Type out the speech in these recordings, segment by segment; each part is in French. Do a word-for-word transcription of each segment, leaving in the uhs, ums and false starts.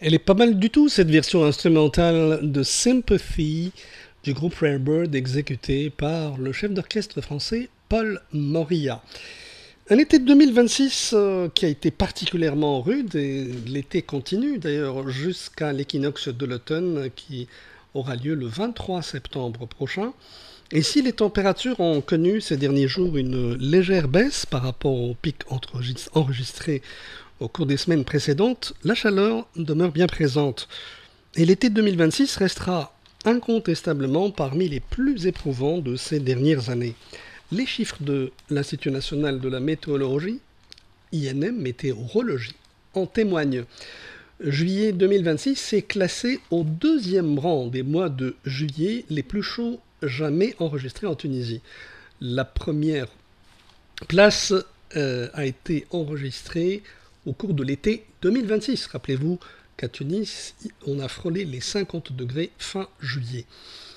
Elle est pas mal du tout, cette version instrumentale de Sympathy du groupe Rairbird exécutée par le chef d'orchestre français Paul Moria. Un été deux mille vingt-six euh, qui a été particulièrement rude et l'été continue d'ailleurs jusqu'à l'équinoxe de l'automne qui aura lieu le vingt-trois septembre prochain. Et si les températures ont connu ces derniers jours une légère baisse par rapport au pic enregistré au cours des semaines précédentes, la chaleur demeure bien présente. Et l'été deux mille vingt-six restera incontestablement parmi les plus éprouvants de ces dernières années. Les chiffres de l'Institut national de la météorologie, I N M, météorologie, en témoignent. Juillet deux mille vingt-six est classé au deuxième rang des mois de juillet les plus chauds jamais enregistrés en Tunisie. La première place euh, a été enregistrée au cours de l'été deux mille vingt-six. Rappelez-vous qu'à Tunis, on a frôlé les cinquante degrés fin juillet.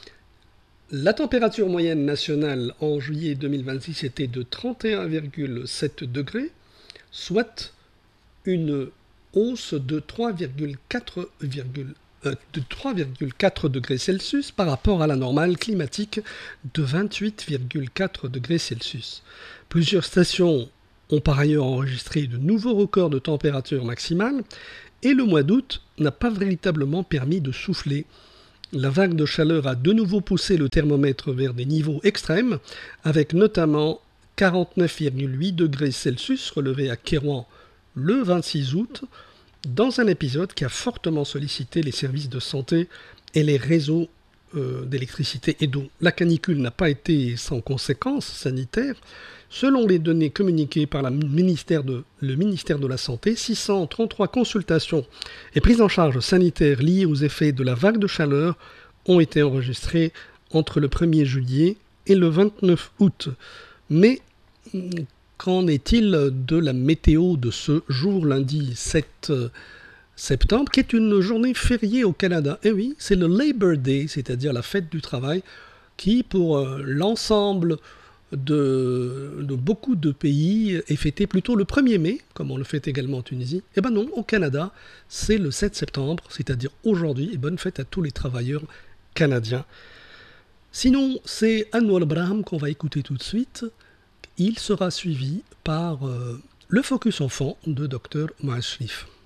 La température moyenne nationale en juillet deux mille vingt-six était de trente et un virgule sept degrés, soit une hausse de trois virgule quatre, euh, de trois virgule quatre degrés Celsius par rapport à la normale climatique de vingt-huit virgule quatre degrés Celsius. Plusieurs stations ont par ailleurs enregistré de nouveaux records de température maximale et le mois d'août n'a pas véritablement permis de souffler. La vague de chaleur a de nouveau poussé le thermomètre vers des niveaux extrêmes, avec notamment quarante-neuf virgule huit degrés Celsius relevés à Kérouan le vingt-six août, dans un épisode qui a fortement sollicité les services de santé et les réseaux euh, d'électricité et d'eau. La canicule n'a pas été sans conséquences sanitaires. Selon les données communiquées par la ministère de, le ministère de la Santé, six cent trente-trois consultations et prises en charge sanitaires liées aux effets de la vague de chaleur ont été enregistrées entre le premier juillet et le vingt-neuf août. Mais qu'en est-il de la météo de ce jour, lundi sept septembre, qui est une journée fériée au Canada? Eh oui, c'est le Labor Day, c'est-à-dire la fête du travail, qui pour euh, l'ensemble De, de beaucoup de pays est fêté plutôt le premier mai, comme on le fait également en Tunisie. Eh ben non, au Canada, c'est le sept septembre, c'est-à-dire aujourd'hui, et bonne fête à tous les travailleurs canadiens. Sinon, c'est Anwar Braham qu'on va écouter tout de suite. Il sera suivi par euh, le Focus Enfant de Docteur Moaz Shrif.